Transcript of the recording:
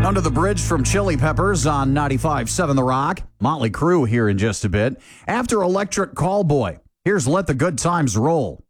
Under the Bridge from Chili Peppers on 95.7 The Rock. Motley Crue here in just a bit. After Electric Callboy, here's Let the Good Times Roll.